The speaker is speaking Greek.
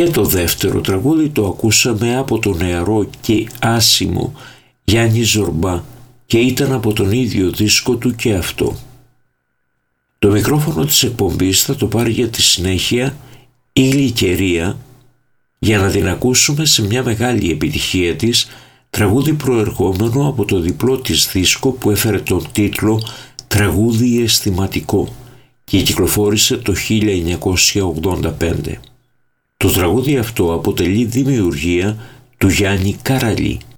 Και το δεύτερο τραγούδι το ακούσαμε από τον νεαρό και άσημο Γιάννη Ζορμπά και ήταν από τον ίδιο δίσκο του και αυτό. Το μικρόφωνο της εκπομπής θα το πάρει για τη συνέχεια η Γλυκερία για να την ακούσουμε σε μια μεγάλη επιτυχία της, τραγούδι προερχόμενο από το διπλό της δίσκο που έφερε τον τίτλο «Τραγούδι αισθηματικό» και κυκλοφόρησε το 1985. Το τραγούδι αυτό αποτελεί δημιουργία του Γιάννη Καραλή.